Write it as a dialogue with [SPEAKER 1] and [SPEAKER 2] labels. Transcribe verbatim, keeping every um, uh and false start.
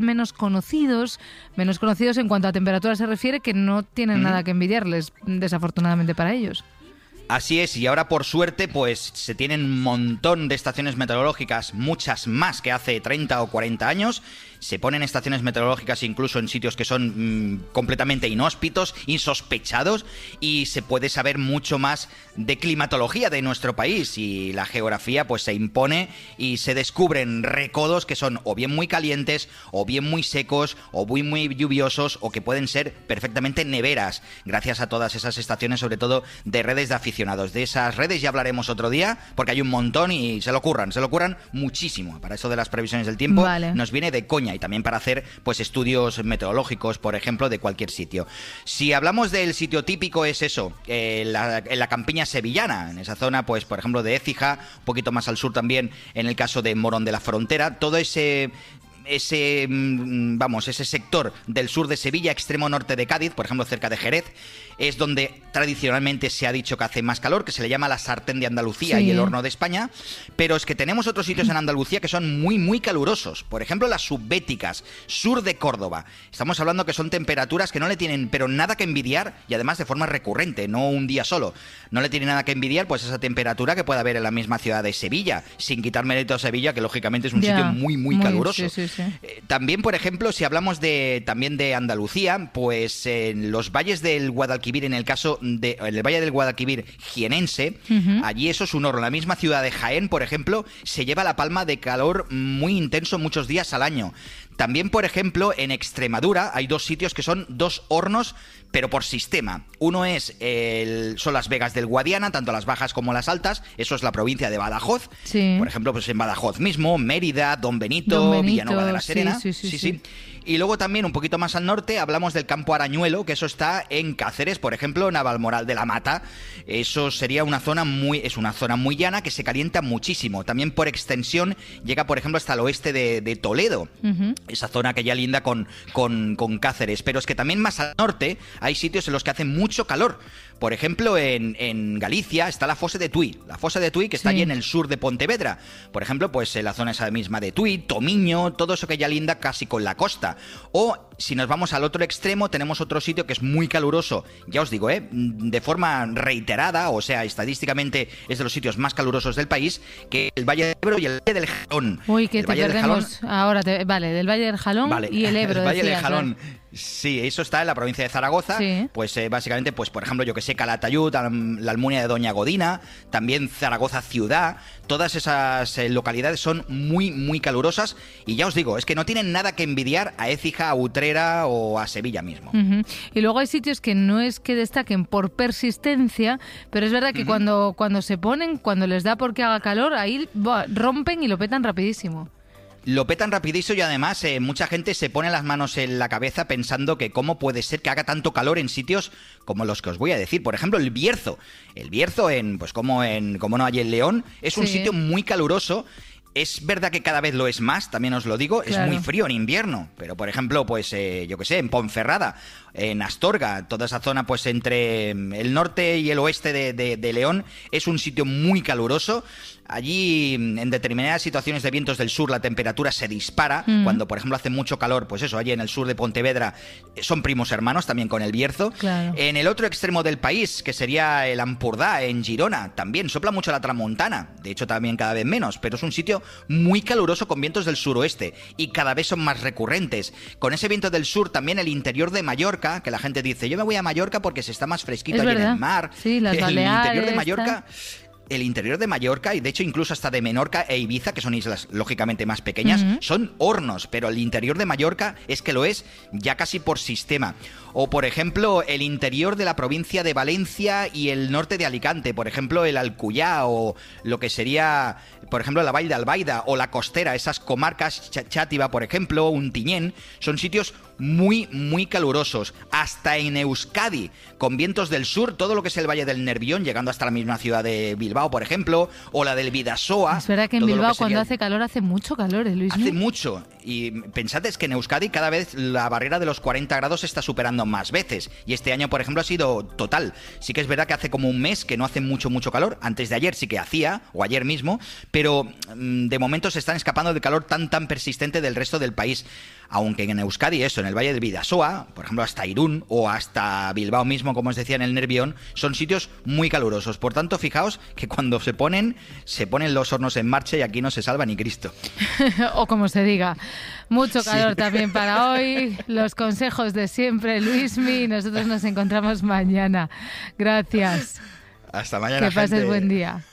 [SPEAKER 1] menos conocidos, menos conocidos en cuanto a temperatura se refiere, que no tienen mm. nada que envidiarles, desafortunadamente para ellos.
[SPEAKER 2] Así es, y ahora por suerte pues se tienen un montón de estaciones meteorológicas, muchas más que hace treinta o cuarenta años. Se ponen estaciones meteorológicas incluso en sitios que son mmm, completamente inhóspitos, insospechados, y se puede saber mucho más de climatología de nuestro país, y la geografía pues se impone y se descubren recodos que son o bien muy calientes, o bien muy secos, o muy muy lluviosos, o que pueden ser perfectamente neveras, gracias a todas esas estaciones, sobre todo de redes de aficionados. De esas redes ya hablaremos otro día, porque hay un montón y se lo curran, se lo curran muchísimo. Para eso de las previsiones del tiempo vale. Nos viene de coña, y también para hacer pues estudios meteorológicos, por ejemplo, de cualquier sitio. Si hablamos del sitio típico, es eso, eh, la, en la campiña sevillana, en esa zona, pues por ejemplo de Écija, un poquito más al sur también, en el caso de Morón de la Frontera, todo ese... ese vamos ese sector del sur de Sevilla, extremo norte de Cádiz, por ejemplo cerca de Jerez, es donde tradicionalmente se ha dicho que hace más calor, que se le llama la sartén de Andalucía sí. y el horno de España, pero es que tenemos otros sitios en Andalucía que son muy muy calurosos, por ejemplo las subbéticas, sur de Córdoba. Estamos hablando que son temperaturas que no le tienen pero nada que envidiar, y además de forma recurrente, no un día solo, no le tiene nada que envidiar pues esa temperatura que puede haber en la misma ciudad de Sevilla, sin quitar mérito a Sevilla, que lógicamente es un yeah, sitio muy muy, muy caluroso. Sí, sí, sí. Eh, también, por ejemplo, si hablamos de también de Andalucía, pues en los valles del Guadalquivir, en el caso de en el Valle del Guadalquivir jienense, uh-huh. allí eso es un horror. La misma ciudad de Jaén, por ejemplo, se lleva la palma de calor muy intenso muchos días al año. También, por ejemplo, en Extremadura hay dos sitios que son dos hornos, pero por sistema. Uno es el, son las Vegas del Guadiana, tanto las bajas como las altas. Eso es la provincia de Badajoz. Sí. Por ejemplo, pues en Badajoz mismo, Mérida, Don Benito, Don Benito Villanueva de la Serena. Sí, sí, sí, sí, sí. Y luego también un poquito más al norte hablamos del Campo Arañuelo, que eso está en Cáceres, por ejemplo, Navalmoral de la Mata. Eso sería una zona muy, es una zona muy llana que se calienta muchísimo. También por extensión llega, por ejemplo, hasta el oeste de, de Toledo. Uh-huh. Esa zona que ya linda con, con, con Cáceres. Pero es que también más al norte hay sitios en los que hace mucho calor. Por ejemplo, en, en Galicia está la fosa de Tui. La fosa de Tui, que está sí. allí en el sur de Pontevedra. Por ejemplo, pues en la zona esa misma de Tui, Tomiño, todo eso que ya linda casi con la costa. O si nos vamos al otro extremo, tenemos otro sitio que es muy caluroso. Ya os digo, ¿eh? de forma reiterada, o sea, estadísticamente es de los sitios más calurosos del país, que es el Valle del Ebro y el Valle del Jalón.
[SPEAKER 1] Uy, que
[SPEAKER 2] el
[SPEAKER 1] te
[SPEAKER 2] Valle
[SPEAKER 1] perdemos
[SPEAKER 2] Jalón...
[SPEAKER 1] ahora. Te... Vale, del Valle del Jalón vale. y el Ebro.
[SPEAKER 2] El Valle
[SPEAKER 1] decías,
[SPEAKER 2] del Jalón.
[SPEAKER 1] ¿verdad?
[SPEAKER 2] Sí, eso está en la provincia de Zaragoza, sí. pues eh, básicamente, pues por ejemplo, yo que sé, Calatayud, la Almunia de Doña Godina, también Zaragoza ciudad, todas esas eh, localidades son muy, muy calurosas, y ya os digo, es que no tienen nada que envidiar a Écija, a Utrera o a Sevilla mismo.
[SPEAKER 1] Uh-huh. Y luego hay sitios que no es que destaquen por persistencia, pero es verdad que uh-huh. cuando, cuando se ponen, cuando les da porque haga calor, ahí buah, rompen y lo petan rapidísimo.
[SPEAKER 2] Lo petan rapidísimo, y además eh, mucha gente se pone las manos en la cabeza pensando que cómo puede ser que haga tanto calor en sitios como los que os voy a decir. Por ejemplo, el Bierzo. El Bierzo, en pues como en como no hay en León, es un sí. sitio muy caluroso. Es verdad que cada vez lo es más, también os lo digo, claro. es muy frío en invierno, pero por ejemplo, pues eh, yo qué sé, en Ponferrada, en Astorga, toda esa zona pues entre el norte y el oeste de, de, de León, es un sitio muy caluroso. Allí, en determinadas situaciones de vientos del sur, la temperatura se dispara. Mm. Cuando, por ejemplo, hace mucho calor, pues eso, allí en el sur de Pontevedra, son primos hermanos, también con el Bierzo.
[SPEAKER 1] Claro.
[SPEAKER 2] En el otro extremo del país, que sería el Ampurdá, en Girona, también sopla mucho la tramontana. De hecho, también cada vez menos, pero es un sitio muy caluroso con vientos del suroeste, y cada vez son más recurrentes. Con ese viento del sur, también el interior de Mallorca, que la gente dice, yo me voy a Mallorca porque se está más fresquito allí en el mar.
[SPEAKER 1] Sí, las
[SPEAKER 2] el
[SPEAKER 1] Baleares,
[SPEAKER 2] interior de Mallorca...
[SPEAKER 1] Está...
[SPEAKER 2] El interior de Mallorca, y de hecho incluso hasta de Menorca e Ibiza, que son islas lógicamente más pequeñas, uh-huh. son hornos, pero el interior de Mallorca es que lo es ya casi por sistema. O, por ejemplo, el interior de la provincia de Valencia y el norte de Alicante, por ejemplo, el Alcuyá, o lo que sería, por ejemplo, la Vall de Albaida, o la costera, esas comarcas, Ch- Chátiva, por ejemplo, Untiñén, son sitios muy, muy calurosos. Hasta en Euskadi, con vientos del sur, todo lo que es el Valle del Nervión, llegando hasta la misma ciudad de Bilbao, por ejemplo, o la del Bidasoa.
[SPEAKER 1] Es verdad que en Bilbao, que cuando hace calor, hace mucho calor, ¿eh, Luis?
[SPEAKER 2] Hace mucho. Y pensad, es que en Euskadi cada vez la barrera de los cuarenta grados se está superando más veces. Y este año, por ejemplo, ha sido total. Sí que es verdad que hace como un mes que no hace mucho, mucho calor. Antes de ayer sí que hacía, o ayer mismo, pero mmm, de momento se están escapando del calor tan, tan persistente del resto del país. aunque en Euskadi, eso, en el Valle del Bidasoa, por ejemplo, hasta Irún o hasta Bilbao mismo, como os decía, en el Nervión, son sitios muy calurosos. Por tanto, fijaos que cuando se ponen, se ponen los hornos en marcha y aquí no se salva ni Cristo.
[SPEAKER 1] O como se diga. Mucho calor
[SPEAKER 2] sí.
[SPEAKER 1] también para hoy. Los consejos de siempre, Luismi. Nosotros nos encontramos mañana. Gracias.
[SPEAKER 2] Hasta mañana,
[SPEAKER 1] Que pases
[SPEAKER 2] gente.
[SPEAKER 1] buen día.